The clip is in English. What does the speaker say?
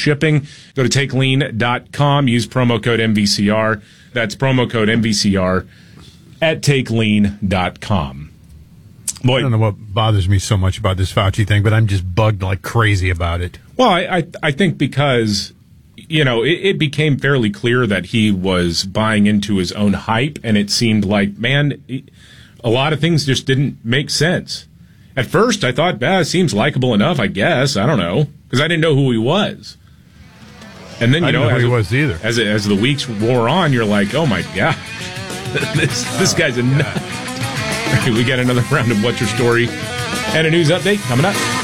shipping. Go to TakeLean.com. Use promo code MVCR. That's promo code MVCR at TakeLean.com. Boy, I don't know what bothers me so much about this Fauci thing, but I'm just bugged like crazy about it. Well, I think because, it became fairly clear that he was buying into his own hype, and it seemed like, man, a lot of things just didn't make sense. At first, I thought, it seems likable enough, I guess. I don't know, because I didn't know who he was. And then, I didn't know who he was either. As the weeks wore on, you're like, oh, my God, this guy's a nut. We got another round of What's Your Story and a news update coming up.